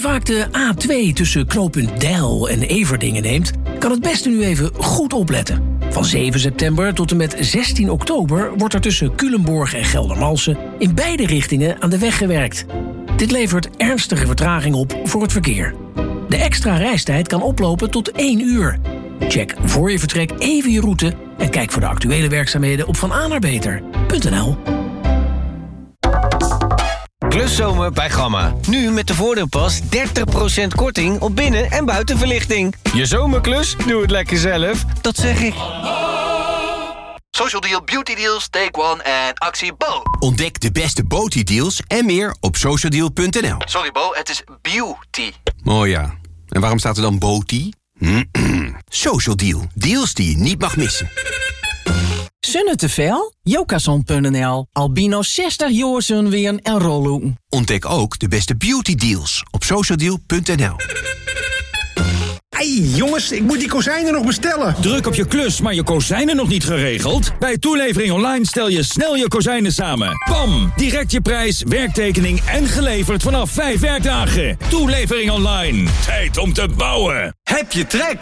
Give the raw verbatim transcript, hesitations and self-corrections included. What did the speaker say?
vaak de A twee tussen knooppunt Deil en Everdingen neemt, kan het beste nu even goed opletten. Van zeven september tot en met zestien oktober wordt er tussen Culemborg en Geldermalsen in beide richtingen aan de weg gewerkt. Dit levert ernstige vertraging op voor het verkeer. De extra reistijd kan oplopen tot één uur. Check voor je vertrek even je route en kijk voor de actuele werkzaamheden op van a naar beter punt n l. Kluszomer bij Gamma. Nu met de voordeelpas dertig procent korting op binnen- en buitenverlichting. Je zomerklus? Doe het lekker zelf. Dat zeg ik. Social Deal, Beauty Deals, Take One en actie Bo. Ontdek de beste Beauty deals en meer op socialdeal punt n l. Sorry Bo, het is beauty. Oh ja, en waarom staat er dan Beauty? Social Deal, deals die je niet mag missen. Zonne te veel? Jokazon punt n l. Albino zestig jaar zonweren en rollen. Ontdek ook de beste beauty deals op socialdeal punt n l. Hey jongens, ik moet die kozijnen nog bestellen. Druk op je klus, maar je kozijnen nog niet geregeld? Bij Toelevering Online stel je snel je kozijnen samen. Bam! Direct je prijs, werktekening en geleverd vanaf vijf werkdagen. Toelevering Online. Tijd om te bouwen. Heb je trek?